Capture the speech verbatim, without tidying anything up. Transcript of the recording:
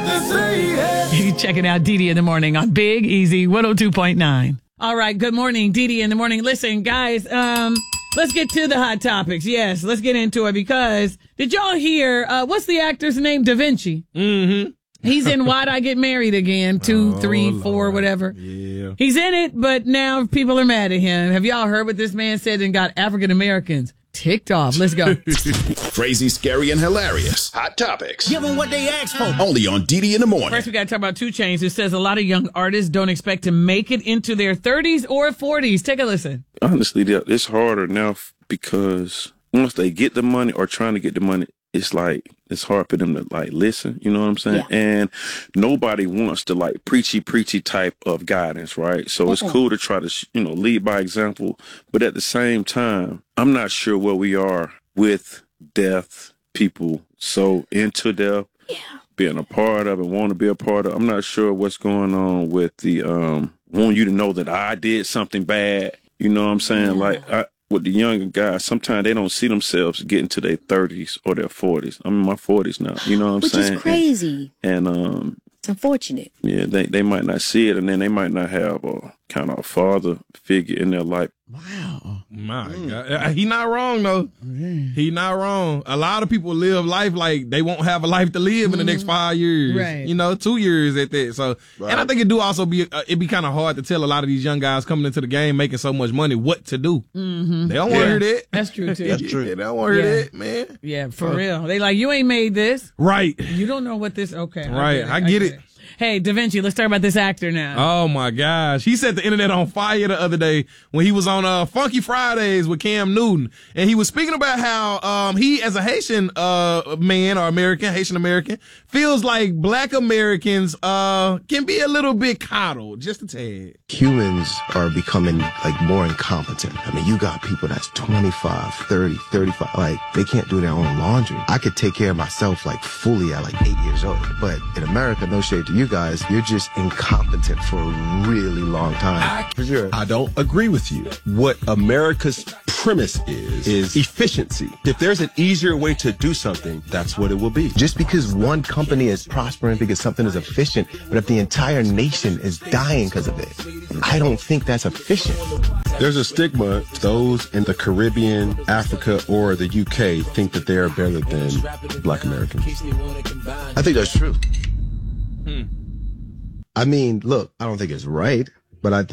You checking out Dee Dee in the morning on Big Easy one oh two point nine. All right, good morning, Dee Dee in the morning. Listen, guys, um, let's get to the hot topics. Yes, let's get into it because did y'all hear, uh, what's the actor's name? Da Vinci. Mm-hmm. He's in Why'd I Get Married Again? Two, Oh, three, Lord. four, whatever. Yeah. He's in it, but now people are mad at him. Have y'all heard what this man said and got African Americans ticked off? Let's go. Crazy, scary, and hilarious. Hot topics. Give them what they asked for. Only on Dee Dee in the morning. First, we got to talk about two Chainz, who says a lot of young artists don't expect to make it into their thirties or forties. Take a listen. Honestly, it's harder now because once they get the money or trying to get the money, it's like it's hard for them to like listen. You know what I'm saying? Yeah. And nobody wants the like preachy, preachy type of guidance, right? So Uh-uh. it's cool to try to you know lead by example, but at the same time, I'm not sure where we are with death. People so into death, Yeah. being a part of it, want to be a part of. I'm not sure what's going on with the um want you to know that I did something bad. You know what I'm saying? Yeah. Like I, with the younger guys, sometimes they don't see themselves getting to their thirties or their forties. I'm in my forties now. You know what I'm Which saying? is crazy. And, and um, It's unfortunate. yeah, they they might not see it, and then they might not have a kind of a father figure in their life. Wow. My God. Uh, He not wrong, though. He not wrong. A lot of people live life like they won't have a life to live in the next five years. Right. You know, two years at that. So, and I think it do also be, uh, it be kind of hard to tell a lot of these young guys coming into the game making so much money what to do. Mm-hmm. They don't want to hear that. That's true, too. That's true. They don't want to hear Yeah. that, man. Yeah, for real. They like, you ain't made this. Right. You don't know what this, okay. Right. I get it. Hey, Da Vinci, let's talk about this actor now. Oh my gosh. He set the internet on fire the other day when he was on uh Funky Fridays with Cam Newton. And he was speaking about how um he as a Haitian uh man or American, Haitian American, feels like black Americans uh can be a little bit coddled, just a tad. Humans are becoming like more incompetent. I mean, you got people that's twenty-five, thirty, thirty-five, like they can't do their own laundry. I could take care of myself like fully at like eight years old. But in America, no shade to you guys, you're just incompetent for a really long time. For sure. I don't agree with you. What America's premise is, is efficiency. If there's an easier way to do something, that's what it will be. Just because one company is prospering because something is efficient, but if the entire nation is dying because of it, I don't think that's efficient. There's a stigma. Those in the Caribbean, Africa, or the U K think that they are better than black Americans. I think that's true. Hmm. I mean, look, I don't think it's right, but I think